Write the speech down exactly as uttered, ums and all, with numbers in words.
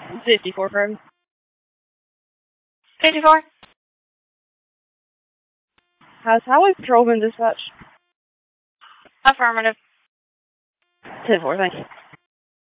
fifty-four firm. fifty-four? Has Highway Patrolman dispatched? Affirmative. ten four, thank you.